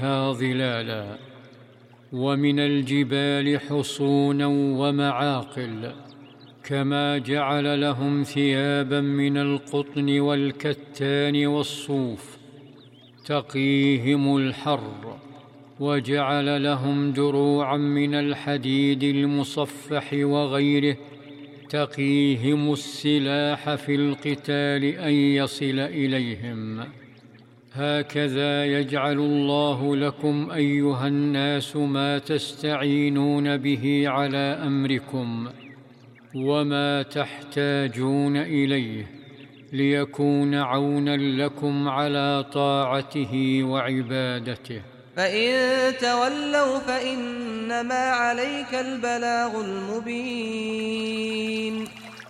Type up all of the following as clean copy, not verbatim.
ظلالا، ومن الجبال حصونا ومعاقل، كما جعل لهم ثيابا من القطن والكتان والصوف تقيهم الحر، وجعل لهم دروعا من الحديد المصفح وغيره تقيهم السلاح في القتال أن يصل إليهم. هكذا يجعل الله لكم أيها الناس ما تستعينون به على أمركم وما تحتاجون إليه، ليكون عونا لكم على طاعته وعبادته. فإن تولوا فإنما عليك البلاغ المبين.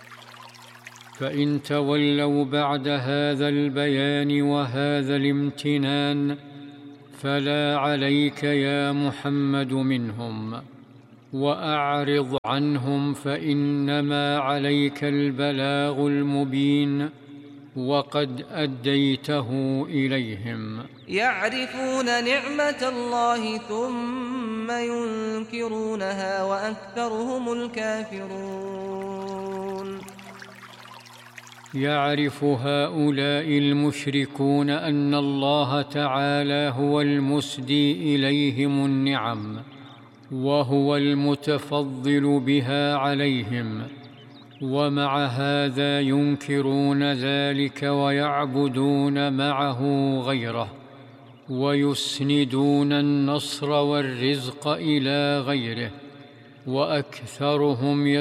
فإن تولوا بعد هذا البيان وهذا الامتنان فلا عليك يا محمد منهم، وأعرض عنهم، فإنما عليك البلاغ المبين وقد أديته إليهم. يعرفون نعمة الله ثم ينكرونها وأكثرهم الكافرون. يعرف هؤلاء المشركون أن الله تعالى هو المسدي إليهم النعم وهو المتفضل بها عليهم، ومع هذا ينكرون ذلك ويعبدون معه غيره، ويسندون النصر والرزق إلى غيره، وأكثرهم